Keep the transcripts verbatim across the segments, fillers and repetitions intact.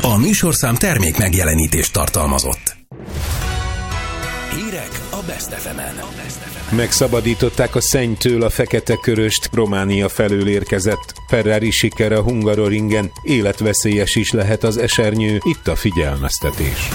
A műsorszám termék megjelenítést tartalmazott. Hírek a Best ef emen. Megszabadították a szennytől a fekete köröst, Románia felől érkezett. Ferrari siker a Hungaroringen, életveszélyes is lehet az esernyő, itt a figyelmeztetés.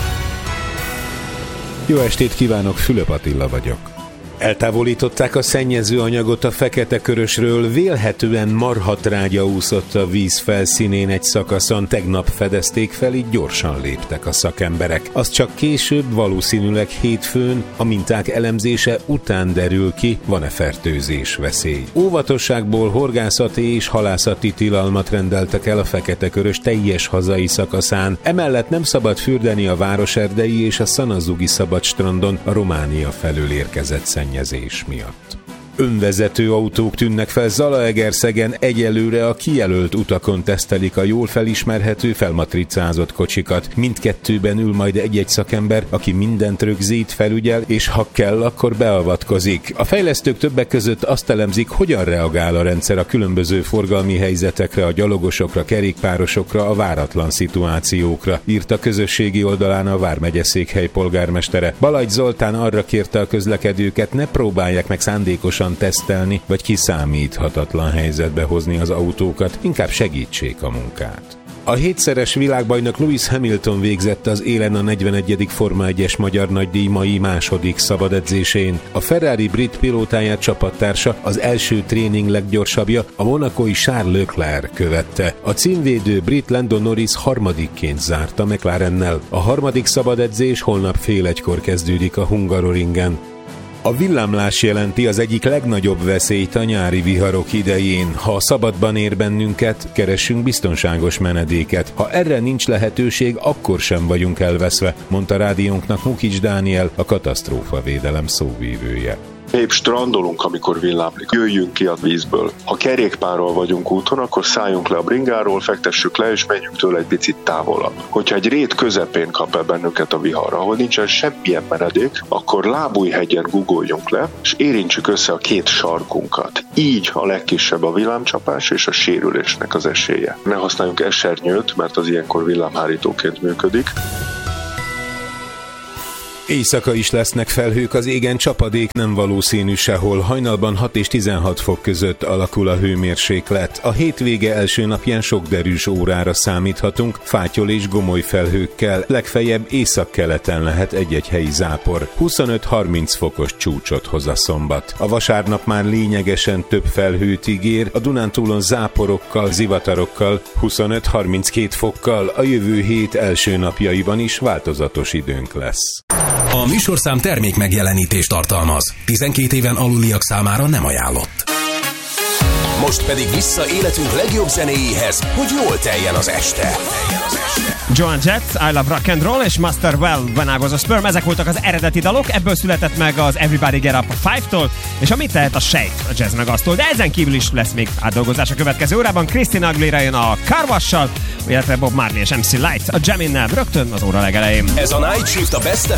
Jó estét kívánok, Fülöp Attila vagyok. Eltávolították a szennyező anyagot a fekete körösről, vélhetően marhatrágya úszott a víz felszínén egy szakaszon, tegnap fedezték fel, így gyorsan léptek a szakemberek. Az csak később, valószínűleg hétfőn, a minták elemzése után derül ki, van-e fertőzés veszély. Óvatosságból horgászati és halászati tilalmat rendeltek el a fekete körös teljes hazai szakaszán, emellett nem szabad fürdeni a Városerdei és a Szanazugi szabadstrandon a Románia felől érkezett szennyezés miatt. Önvezető autók tűnnek fel Zalaegerszegen, egyelőre a kijelölt utakon tesztelik a jól felismerhető, felmatricázott kocsikat. Mindkettőben ül majd egy-egy szakember, aki mindent rögzít, felügyel, és ha kell, akkor beavatkozik. A fejlesztők többek között azt elemzik, hogyan reagál a rendszer a különböző forgalmi helyzetekre, a gyalogosokra, kerékpárosokra, a váratlan szituációkra, írt a közösségi oldalán a Vármegye székhely polgármestere. Balagy Zoltán arra kérte a közlekedőket, ne próbálják meg szándékosan tesztelni, vagy kiszámíthatatlan helyzetbe hozni az autókat, inkább segítsék a munkát. A hétszeres világbajnok Lewis Hamilton végzett az élen a negyvenegyedik Forma egyes magyar nagydíj mai második szabadedzésén. A Ferrari brit pilótáját csapattársa, az első tréning leggyorsabbja, a monacói Charles Leclerc követte. A címvédő brit Lando Norris harmadikként zárta McLarennel. A harmadik szabadedzés holnap fél egykor kezdődik a Hungaroringen. A villámlás jelenti az egyik legnagyobb veszélyt a nyári viharok idején. Ha szabadban ér bennünket, keressünk biztonságos menedéket. Ha erre nincs lehetőség, akkor sem vagyunk elveszve, mondta rádiónknak Mukics Dániel, a katasztrófavédelem szóvívője. Épp strandolunk, amikor villámlik. Jöjjünk ki a vízből. Ha kerékpárral vagyunk úton, akkor szálljunk le a bringáról, fektessük le, és menjünk tőle egy picit távolabb. Hogyha egy rét közepén kap el bennünket a vihar, ahol nincsen semmilyen menedék, akkor Lábújhegyen guggoljunk le, és érintsük össze a két sarkunkat. Így a legkisebb a villámcsapás és a sérülésnek az esélye. Ne használjunk esernyőt, mert az ilyenkor villámhárítóként működik. Éjszaka is lesznek felhők, az égen csapadék nem valószínű sehol. Hajnalban hat és tizenhat fok között alakul a hőmérséklet. A hétvége első napján sok derűs órára számíthatunk, fátyol és gomoly felhőkkel, legfeljebb északkeleten lehet egy-egy helyi zápor. huszonöt-harminc fokos csúcsot hoz a szombat. A vasárnap már lényegesen több felhőt ígér, a Dunántúlon záporokkal, zivatarokkal, huszonöt-harminckét fokkal, a jövő hét első napjaiban is változatos időnk lesz. A műsorszám termék megjelenítést tartalmaz. tizenkét éven aluliak számára nem ajánlott. Most pedig vissza életünk legjobb zenéjéhez, hogy jól teljen az este. Joan Jett, I Love Rock and Roll és Master Well, When I Was a Sperm, ezek voltak az eredeti dalok, ebből született meg az Everybody Get Up a Five-tól, és a Mit tehet a sejt a Jazz Megasztól, de ezen kívül is lesz még átdolgozás a következő órában. Christina Aguilera jön a Car Wash-sal, illetve Bob Marley és em cé Light a Jaminnel rögtön az óra legelején. Ez a Night Shift a Best